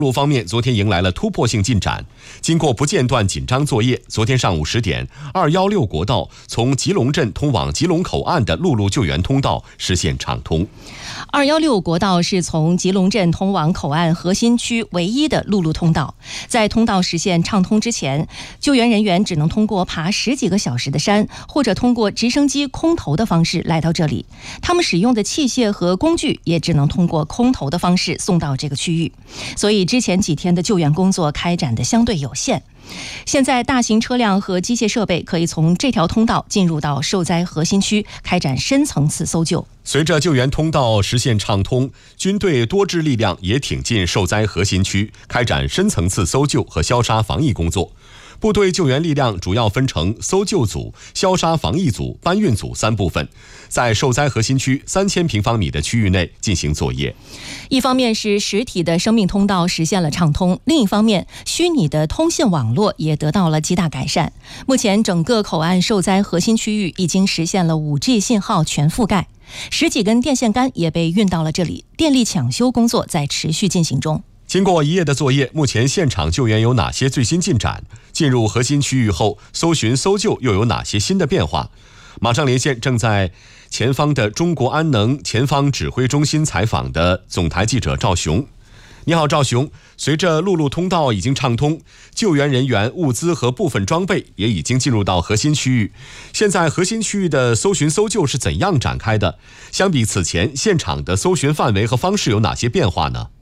路方面，昨天迎来了突破性进展。经过不间断紧张作业，昨天上午10点，216国道从吉隆镇通往吉隆口岸的陆路救援通道实现畅通。 216国道是从吉隆镇通往口岸核心区唯一的陆路通道。在通道实现畅通之前，救援人员只能通过爬10几个小时的山，或者通过直升机空投的方式来到这里。他们使用的器械和工具也只能通过空投的方式送到这个区域。所以之前几天的救援工作开展的相对有限。现在大型车辆和机械设备可以从这条通道进入到受灾核心区，开展深层次搜救。 随着救援通道实现畅通，军队多支力量也挺进受灾核心区，开展深层次搜救和消杀防疫工作。部队救援力量主要分成搜救组、消杀防疫组、搬运组3部分，在受灾核心区3000平方米的区域内进行作业。 一方面是实体的生命通道实现了畅通，另一方面，虚拟的通信网络也得到了极大改善。目前，整个口岸受灾核心区域已经实现了5G 信号全覆盖，10几根电线杆也被运到了这里，电力抢修工作在持续进行中。 经过1夜的作业，目前现场救援有哪些最新进展？进入核心区域后，搜寻搜救又有哪些新的变化？马上连线正在前方的中国安能前方指挥中心采访的总台记者赵雄。你好，赵雄。随着陆路通道已经畅通，救援人员、物资和部分装备也已经进入到核心区域。现在核心区域的搜寻搜救是怎样展开的？相比此前，现场的搜寻范围和方式有哪些变化呢？